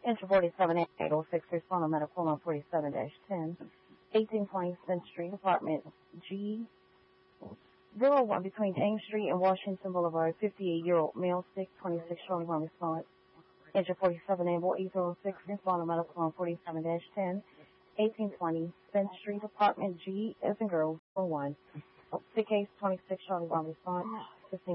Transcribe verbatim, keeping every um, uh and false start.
Enter forty-seven eight oh six, respond on medical on forty-seven ten, eighteen twenty Spence Street, apartment G zero one between Ames Street and Washington Boulevard, fifty-eight-year-old male, six twenty-six, Charlie one response. Enter forty-seven Able eight oh six, respond on medical on forty-seven ten, eighteen twenty Spence Street, apartment G as in girl, zero one. Sick case twenty-six, Charlie one response, fifteen